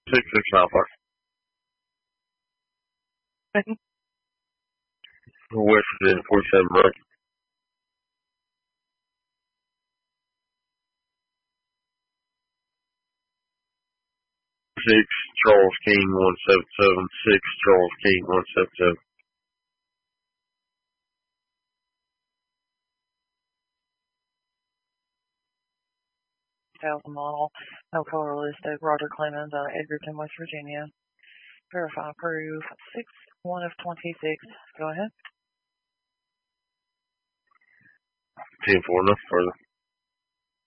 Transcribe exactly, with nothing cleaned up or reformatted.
Six six nine five. West Virginia forty seven right. Six Charles King one seven seven. Six Charles King one seven seven. Thousand model, no color listed. Roger Clemens out of Edgerton, West Virginia. Verify approve. Six one of twenty six. Go ahead. Ten four. No further.